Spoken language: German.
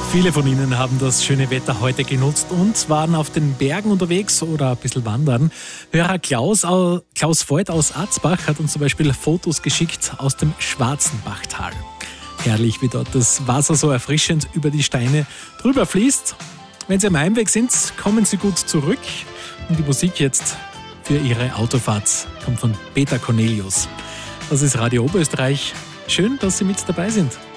Viele von Ihnen haben das schöne Wetter heute genutzt und waren auf den Bergen unterwegs oder ein bisschen wandern. Hörer Klaus Voigt aus Arzbach hat uns zum Beispiel Fotos geschickt aus dem Schwarzenbachtal. Herrlich, wie dort das Wasser so erfrischend über die Steine drüber fließt. Wenn Sie am Heimweg sind, kommen Sie gut zurück. Und die Musik jetzt für Ihre Autofahrt kommt von Peter Cornelius. Das ist Radio Oberösterreich. Schön, dass Sie mit dabei sind.